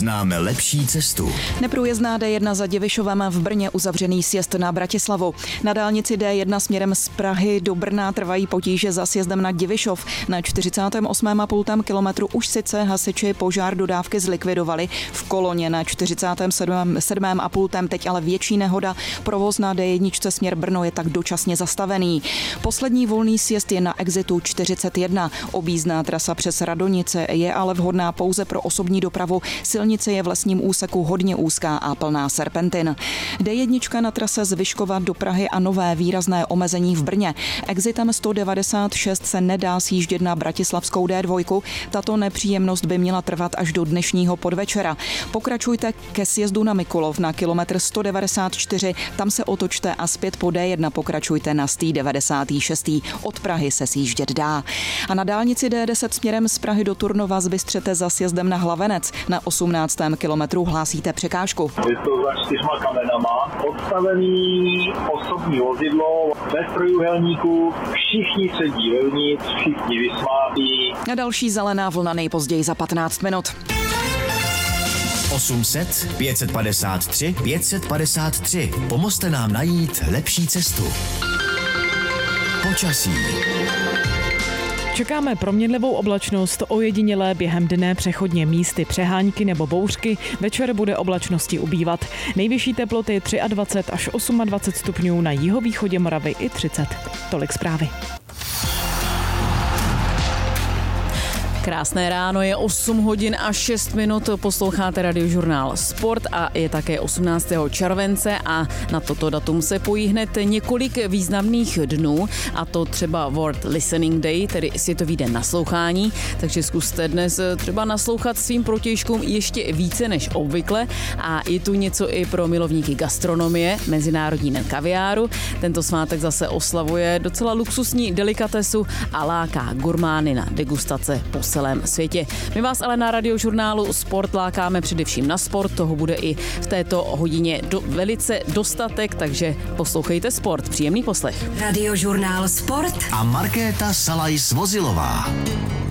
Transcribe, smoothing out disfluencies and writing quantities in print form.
známe lepší cestu. Neprůjezdná D1 za Divišovem, v Brně uzavřený sjezd na Bratislavu. Na dálnici D1 směrem z Prahy do Brna trvají potíže za sjezdem na Divišov. Na 48,5 kilometru už sice hasiči požár dodávky zlikvidovali. V Koloně na 47,5 teď ale větší nehoda. Provoz na D1 směr Brno je tak dočasně zastavený. Poslední volný sjezd je na exitu 41. Objízdná trasa přes Radonice je ale vhodná pouze pro osobní dopravu. Silnice je v lesním úseku hodně úzká a plná serpentin. D1 na trase z Vyškova do Prahy a nové výrazné omezení v Brně. Exitem 196 se nedá sjíždět na bratislavskou D2. Tato nepříjemnost by měla trvat až do dnešního podvečera. Pokračujte ke sjezdu na Mikulov na kilometr 194, tam se otočte a zpět po D1 pokračujte na 96. Od Prahy se sjíždět dá. A na dálnici D10 směrem z Prahy do Turnova zbystřete za sjezdem na Hlavenec. Na 18. kilometru hlásíte překážku. Je to za 4 kamenama. Odstavený osobní vozidlo, bez trojuhelníků, všichni sedí vevnitř, všichni vysmátí. A další zelená vlna nejpozději za 15 minut. 800 553 553. Pomozte nám najít lepší cestu. Počasí. Čekáme proměnlivou oblačnost, ojedinělé během dne přechodně místy přehánky nebo bouřky, večer bude oblačnosti ubývat. Nejvyšší teploty 23 až 28 stupňů, na jihovýchodě Moravy i 30. Tolik zprávy. Krásné ráno, je 8 hodin a 6 minut, posloucháte radiožurnál Sport a je také 18. července a na toto datum se pojí hned několik významných dnů, a to třeba World Listening Day, tedy Světový den naslouchání, takže zkuste dnes třeba naslouchat svým protějškům ještě více než obvykle, a je tu něco i pro milovníky gastronomie, Mezinárodní den kaviáru. Tento svátek zase oslavuje docela luxusní delikatesu a láká gurmány na degustace po celém světě. My vás ale na radiožurnálu Sport lákáme především na sport, toho bude i v této hodině velice dostatek, takže poslouchejte Sport. Příjemný poslech. Radiožurnál Sport a Markéta Salajs-Vozilová.